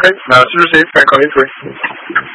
Okay, message received. Can I call you 3?